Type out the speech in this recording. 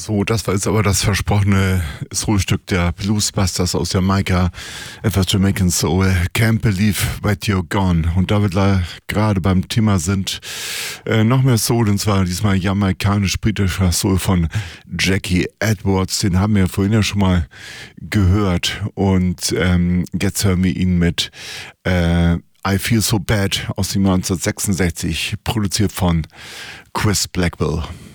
So, das war jetzt aber das versprochene Soulstück der Bluesbusters aus Jamaika, etwas Jamaican Soul, Can't Believe That You're Gone. Und da wir gerade beim Thema sind, noch mehr Soul, und zwar diesmal jamaikanisch-britischer Soul von Jackie Edwards. Den haben wir vorhin ja schon mal gehört, und jetzt hören wir ihn mit I Feel So Bad aus dem 1966, produziert von Chris Blackwell.